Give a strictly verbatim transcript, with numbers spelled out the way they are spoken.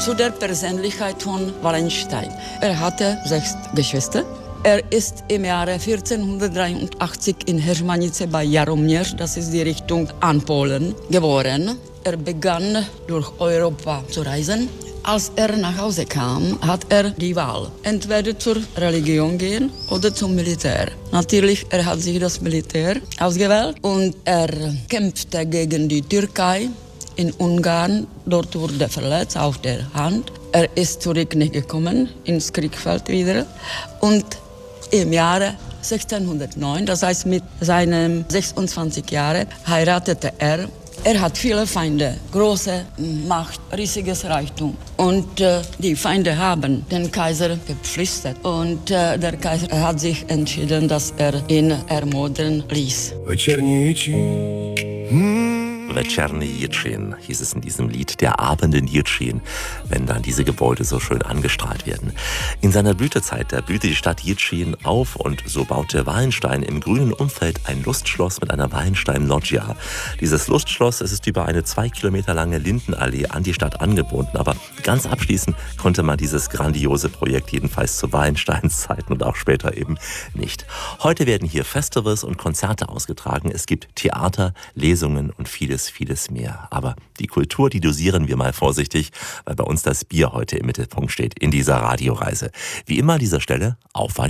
zu der Persönlichkeit von Wallenstein. Er hatte sechs Geschwister. Er ist im Jahre vierzehnhundertdreiundachtzig in Heřmanice bei Jaromír, das ist die Richtung an Polen, geboren. Er begann durch Europa zu reisen. Als er nach Hause kam, hat er die Wahl, entweder zur Religion gehen oder zum Militär. Natürlich, er hat sich das Militär ausgewählt und er kämpfte gegen die Türkei in Ungarn. Dort wurde er verletzt auf der Hand. Er ist zurück nicht gekommen, ins Kriegfeld wieder. Und im Jahre sechzehnhundertneun, das heißt mit seinen sechsundzwanzig Jahren, heiratete er. Er hat viele Feinde, große Macht, riesiges Reichtum. Und äh, die Feinde haben den Kaiser gepflichtet. Und äh, der Kaiser hat sich entschieden, dass er ihn ermorden ließ. Večerní Jičín hieß es in diesem Lied, der Abenden Jičín, wenn dann diese Gebäude so schön angestrahlt werden. In seiner Blütezeit, da blühte die Stadt Jičín auf und so baute Wallenstein im grünen Umfeld ein Lustschloss mit einer Wallenstein-Loggia. Dieses Lustschloss, es ist über eine zwei Kilometer lange Lindenallee an die Stadt angebunden, aber ganz abschließen konnte man dieses grandiose Projekt jedenfalls zu Wallensteins Zeiten und auch später eben nicht. Heute werden hier Festivals und Konzerte ausgetragen, es gibt Theater, Lesungen und vieles vieles mehr. Aber die Kultur, die dosieren wir mal vorsichtig, weil bei uns das Bier heute im Mittelpunkt steht in dieser Radioreise. Wie immer an dieser Stelle auf ein